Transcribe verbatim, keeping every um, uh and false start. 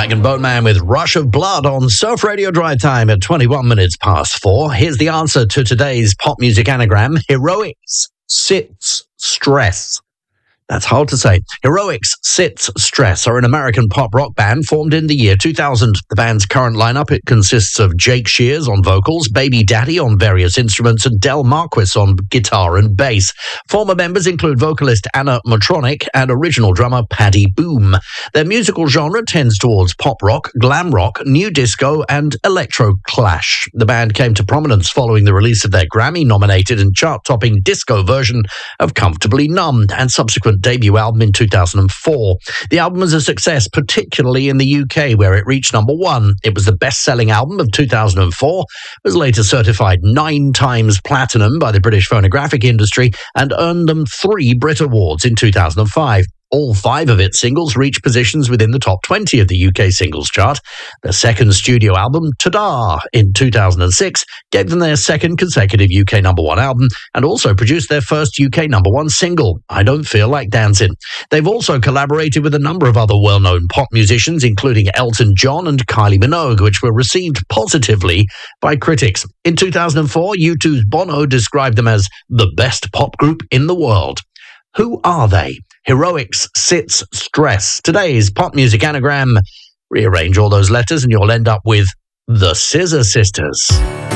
Rag and Bone Man with Rush of Blood on Surf Radio Drive Time at twenty-one minutes past four. Here's the answer to today's pop music anagram. Heroics sits stress. That's hard to say. Heroics Sits Stress are an American pop rock band formed in the year two thousand. The band's current lineup, it consists of Jake Shears on vocals, Baby Daddy on various instruments, and Del Marquis on guitar and bass. Former members include vocalist Anna Matronic and original drummer Paddy Boom. Their musical genre tends towards pop rock, glam rock, new disco, and electro clash. The band came to prominence following the release of their Grammy-nominated and chart-topping disco version of Comfortably Numb and subsequent debut album in two thousand four. The album was a success, particularly in the U K, where it reached number one. It was the best-selling album of two thousand four, was later certified nine times platinum by the British phonographic industry, and earned them three Brit Awards in two thousand five. All five of its singles reached positions within the top twenty of the U K singles chart. Their second studio album, Ta-Da, in two thousand six, gave them their second consecutive U K number one album and also produced their first U K number one single, I Don't Feel Like Dancing. They've also collaborated with a number of other well-known pop musicians, including Elton John and Kylie Minogue, which were received positively by critics. In two thousand four, U two's Bono described them as the best pop group in the world. Who are they? Heroics Sits Stress. Today's pop music anagram. Rearrange all those letters and you'll end up with the Scissor Sisters.